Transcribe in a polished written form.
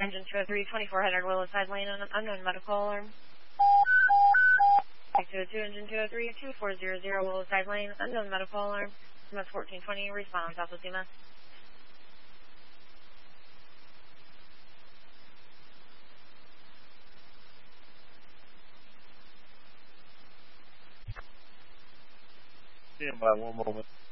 Engine 203, 2400 Willowside Lane, unknown medical alarm. 202, Engine 203, 2400 Willowside Lane, unknown medical alarm. CMS 1420, response, Alpha CMS. Stand by one moment.